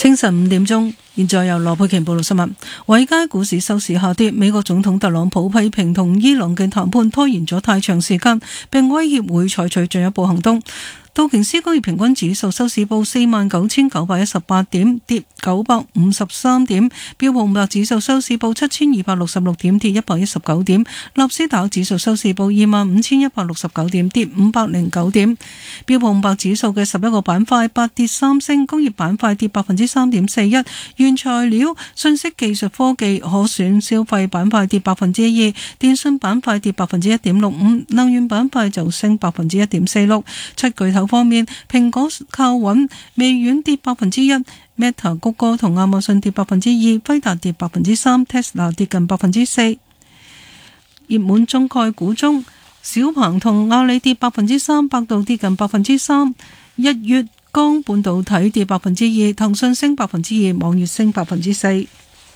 清晨5點鐘，現在由羅佩瓊報道新聞。華爾街股市收市下跌，美國總統特朗普批評同伊朗嘅談判拖延咗太長時間，並威脅會採取進一步行動。道瓊斯工業平均指數收市報49,918點，跌953點；標普500指數收市報7,266點，跌119點；納斯達克指數收市報25,169點，跌509點。標普500指數嘅11個板塊8跌3升，工業板塊跌3.41%，原材料、信息技術科技、可選消費板塊跌1%，電信板塊跌1.65%，能源板塊就升1.46%。七巨頭方面，蘋果靠穩，微軟跌1%，Meta、谷歌同亞馬遜跌2%，輝達跌3%， Tesla 跌近4%。熱門中概股中，小鵬同阿里跌3%，百度跌近3%，日月光半導體跌2%，騰訊升2%，網易升4%。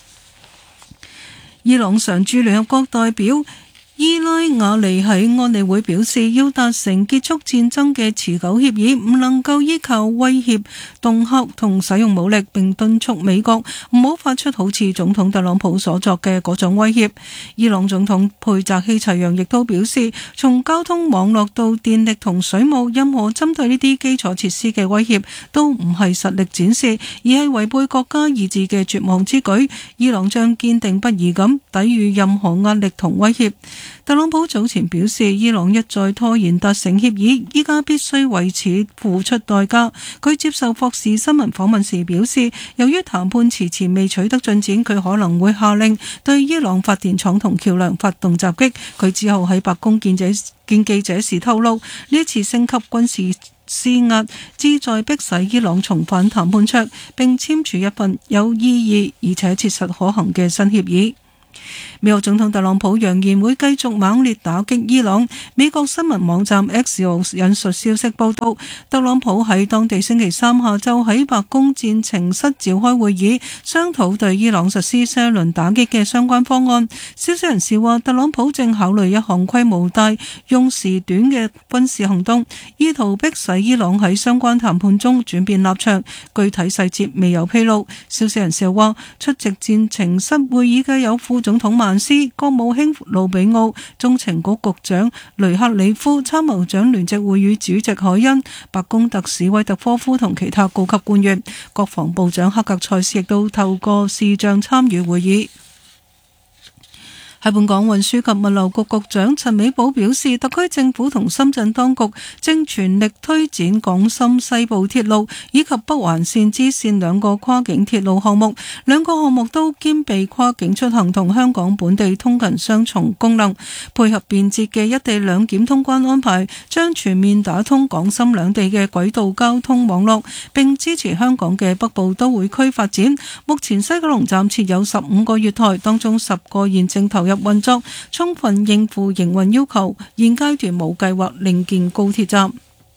伊朗常駐聯合國代表伊拉瓦尼喺安理會表示，要達成結束戰爭嘅持久協議，唔能夠依靠威脅、恫嚇同使用武力，並敦促美國唔好發出好似總統特朗普所作嘅嗰種威脅。伊朗總統佩澤希齊揚亦都表示，從交通網絡到電力同水務，任何針對呢啲基礎設施嘅威脅都唔係實力展示，而係違背國家意志嘅絕望之舉。伊朗將堅定不移咁抵禦任何壓力同威脅。特朗普早前表示，伊朗一再拖延達成協議，依家必須為此付出代價。佢接受霍士新聞訪問時表示，由於談判遲遲未取得進展，佢可能會下令對伊朗發電廠同橋樑發動襲擊。佢之後喺白宮見記者時透露，呢次升級軍事施壓旨在迫使伊朗重返談判桌，並簽署一份有意義而且切實可行嘅新協議。美國總統特朗普揚言會繼續猛烈打擊伊朗。美國新聞網站 X 引述消息報道，特朗普喺當地星期三下晝喺白宮戰情室召開會議，商討對伊朗實施新一輪打擊嘅相關方案。消息人士話，特朗普正考慮一項規模大、用時短嘅軍事行動，意圖迫使伊朗喺相關談判中轉變立場。具體細節未有披露。消息人士又話，出席戰情室會議嘅有副總統曼斯、國務卿魯比奧、中情局局長雷克里夫、參謀長聯席會議主席凱恩、白宮特使威特科夫同其他高級官員。國防部長克格塞斯亦都透過視像參與會議。喺本港運輸及物流局局長陳美寶表示，特區政府同深圳當局正全力推展港深西部鐵路以及北環線支線兩個跨境鐵路項目，兩個項目都兼備跨境出行同香港本地通勤雙重功能，配合便捷嘅一地兩檢通關安排，將全面打通港深兩地嘅軌道交通網絡，並支持香港嘅北部都會區發展。目前西九龍站設有15個月台，當中10個現正投入運作，充分應付營運要求。現階段冇計劃另建高鐵站。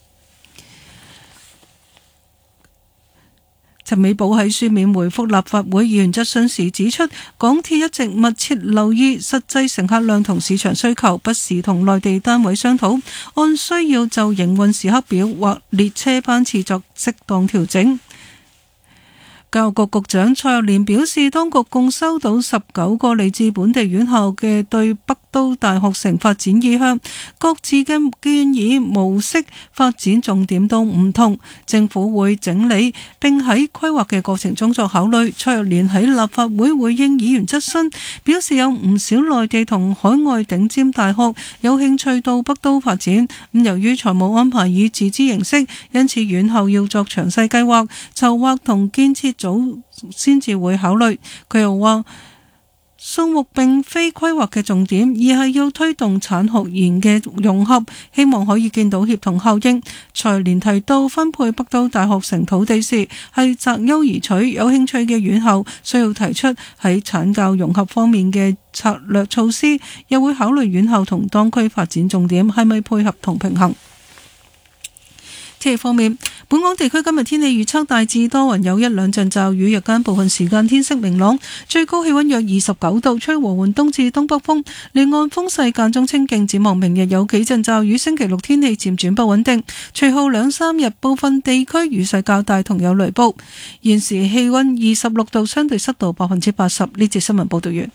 陳美寶喺書面回覆立法會議員質詢時指出，港鐵一直密切留意實際乘客量同市場需求，不時同內地單位商討，按需要就營運時刻表或列車班次作適當調整。教育局局長蔡若蓮表示，當局共收到19個嚟自本地院校嘅對北都大學城發展意向，各自嘅建議模式發展重點都唔同，政府會整理並喺規劃嘅過程中作考慮。蔡若蓮喺立法會回應議員質詢，表示有唔少內地同海外頂尖大學有興趣到北都發展，由於財務安排以自資形式，因此院校要作詳細計劃、籌劃同建設早先至會考慮。佢又話，數目並非規劃嘅重點，而係要推動產學研嘅融合，希望可以見到協同效應。蔡連提到分配北都大學城土地時係擇優而取，有興趣嘅院校需要提出喺產教融合方面嘅策略措施，又會考慮院校同當區發展重點係咪配合同平衡。天氣方面， 本港地區今日天氣預測大致多雲，有一兩陣驟雨，日間部分時間天色明朗，最高氣溫約29度，吹和緩東至東北風，離岸風勢間中清勁。展望明日有幾陣驟雨，星期六天氣漸轉不穩定，隨後兩三日部分地區雨勢較大，同有雷暴。現時氣溫26度，相對濕度80%。呢節新聞報道完。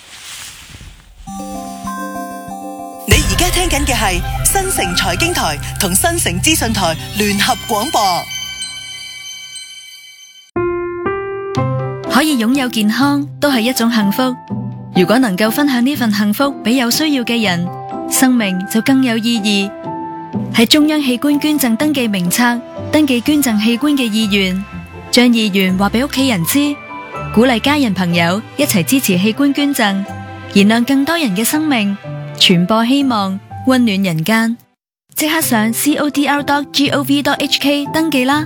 你而家聽緊嘅係新城財經台同新城資訊台聯合廣播。 可以擁有健康都係一種幸福，如果能夠分享呢份幸福俾有需要嘅人，生命就更有意義。喺中央器官捐贈登記名冊登記捐贈器官嘅意願，將意願話俾屋企人知，鼓勵家人朋友一齊支持器官捐贈，燃亮更多人嘅生命，傳播希望，溫暖人間。即刻上 codr.gov.hk 登記啦！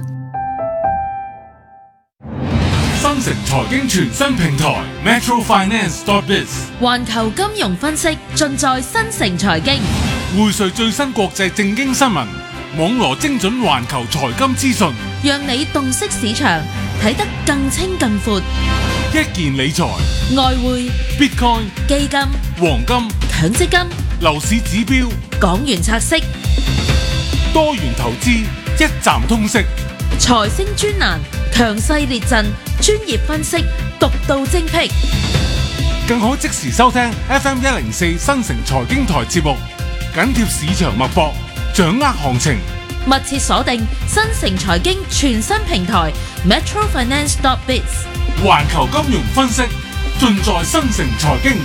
新城財經全新平台 metrofinance.biz， 環球金融分析盡在新城財經， 匯萃最新國際政經新聞，網羅精準環球財金資訊， 讓你洞悉市場，睇得更清更闊。 一件理財、 外匯、 Bitcoin、 基金、 黃金、 強積金、 樓市指標、 港元拆息、 多元投資，一站通識。 財星專欄，強勢列陣，專業分析，獨到精闢， 更可即時收聽 FM104 新城財經台節目，緊貼市場脈搏，掌握行情。 密切鎖定新城財經全新平台 metrofinance.biz， 環球金融分析盡在新城財經。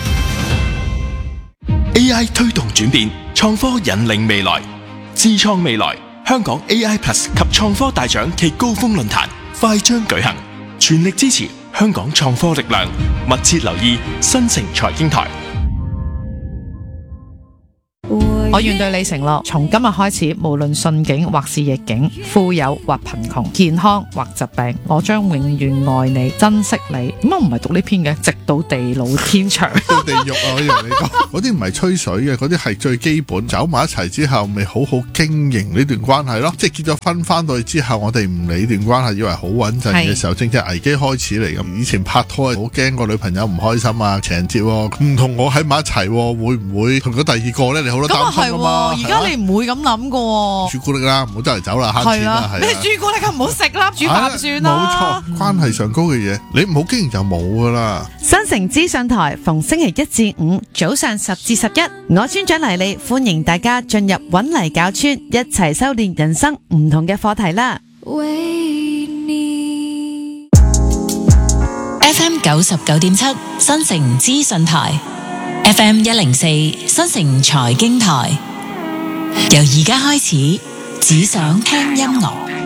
AI 推動轉變，創科引領未來，智創未來。香港 AI Plus 及創科大獎暨高峰論壇快將舉行，全力支持香港創科力量，密切留意新城財經台。 我願對你承諾，從今日開始，無論順境或是逆境，富有或貧窮，健康或疾病，我將永遠愛你、珍惜你。點解唔係讀呢篇嘅？直到地老天長， 到地獄啊！我以為你講嗰啲唔係吹水嘅，嗰啲係最基本。走埋一齊之後，咪好好經營呢段關係咯。即係結咗婚翻到去之後，我哋唔理段關係，以為好穩陣嘅時候，正正危機開始嚟咁。以前拍拖好驚個女朋友唔開心啊，情人節唔同我喺埋一齊，會唔會同咗第二個咧？你好多擔心。係而家你唔會咁諗噶。 朱古力啦，唔好周圍走啦，慳錢啦，係咩朱古力唔好食啦，煮飯算啦。 冇錯，關係上高嘅嘢，你唔好經營就冇噶啦。 新城資訊台逢星期一至五早上10至11，我村長黎莉歡迎大家進入搵泥搞村，一齊修煉人生唔同嘅課題啦。 FM 99.7新城資訊台。FM 104新城財經台，由而家開始，只想聽音樂。